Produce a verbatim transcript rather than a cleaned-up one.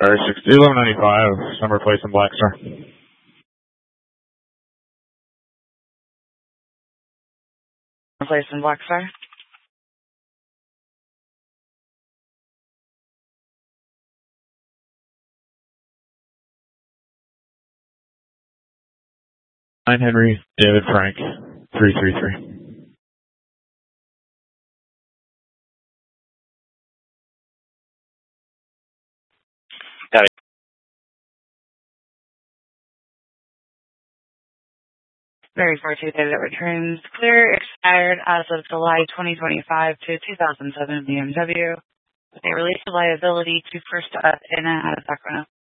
Or eleven ninety-five, Summer Place in Blackstar. Place in Blackstar. Nine Henry, David Frank, three three three. Got it. Very fortunate that it returns clear, expired as of July twenty twenty-five to two thousand seven B M W. They released the liability to First uh, in out of Sacramento.